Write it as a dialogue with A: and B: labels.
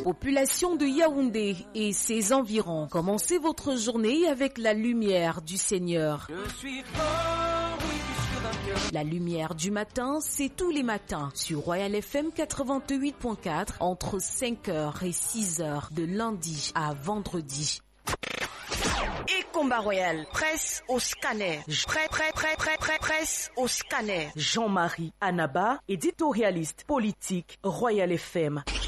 A: Population de Yaoundé et ses environs, commencez votre journée avec la lumière du Seigneur. La lumière du matin, c'est tous les matins sur Royal FM 88.4 entre 5h et 6h de lundi à vendredi.
B: Et Combat Royal, presse au scanner. Presse au scanner.
C: Jean-Marie Anaba, éditorialiste politique, Royal FM.